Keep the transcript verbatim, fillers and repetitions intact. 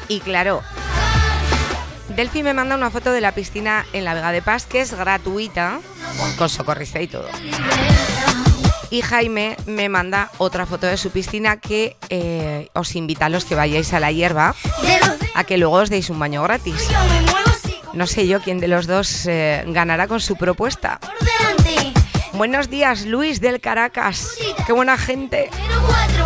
Y claro, Delphi me manda una foto de la piscina en la Vega de Pas, que es gratuita, con socorrista y todo. Y Jaime me manda otra foto de su piscina que eh, os invita a los que vayáis a la hierba a que luego os deis un baño gratis. No sé yo quién de los dos eh, ganará con su propuesta. Buenos días, Luis del Caracas. Qué buena gente.